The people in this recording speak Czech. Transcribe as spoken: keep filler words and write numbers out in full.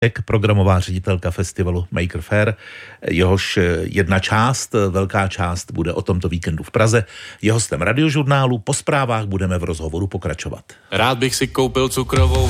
programová ředitelka festivalu Maker Faire, jehož jedna část, velká část, bude o tomto víkendu v Praze. Je hostem Radiožurnálu, po zprávách budeme v rozhovoru pokračovat. Rád bych si koupil cukrovou